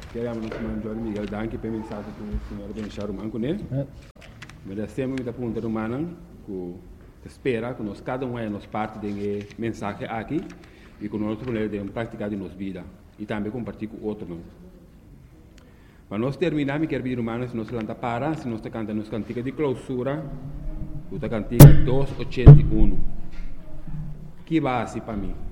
Queremos nos mandar Miguel Danke para mensagem que o senhor Benchar Manco, né? Mas sempre me aponta no manan que espera que nós cada um é nos parte de mensagem aqui e que nós podemos praticar de nossa vida e também compartilhar com outros. Mas nós terminamos, quer vir humanos, se nós canta para, se nós canta nos cantiga de clausura, o cantiga 281. Que base para mim?